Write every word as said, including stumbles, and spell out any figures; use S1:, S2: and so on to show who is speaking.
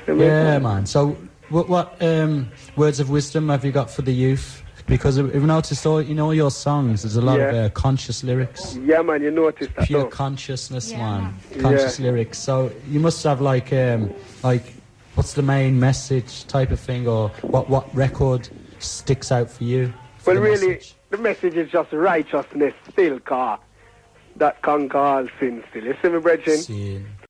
S1: Yeah, man. So, what, what um, words of wisdom have you got for the youth? Because we've noticed all, you know, your songs, there's a lot
S2: Yeah.
S1: of uh, conscious lyrics.
S2: Yeah, man, you noticed that.
S1: Pure
S2: though.
S1: consciousness,
S3: Yeah,
S1: man.
S3: man.
S1: Conscious
S2: Yeah.
S1: lyrics. So, you must have, like, um, like, what's the main message type of thing, or what, what record sticks out for you? For
S2: Well,
S1: the
S2: really,
S1: message?
S2: the message is just righteousness still, car. That conquer all sin still. You see me, brethren?
S1: Sin.